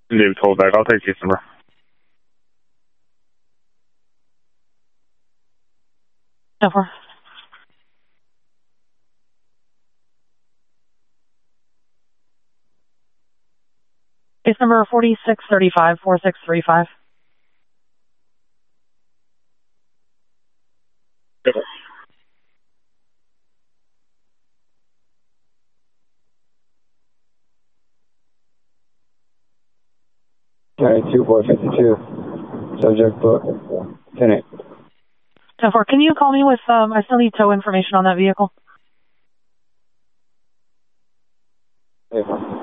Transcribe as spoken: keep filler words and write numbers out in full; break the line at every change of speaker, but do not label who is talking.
New toll back. I'll take case number.
Over. Case number forty-six thirty-five, forty-six thirty-five.
Okay.
ninety-two, four fifty-two. Subject book. ten eight.
ten four, can you call me with, um, I still need tow information on that vehicle?
Yeah.